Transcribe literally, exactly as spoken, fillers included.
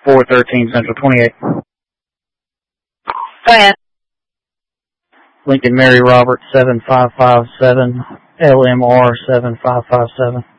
four thirteen Central twenty-eight. Go ahead. Lincoln Mary Robert seven five five seven, L M R seven five five seven.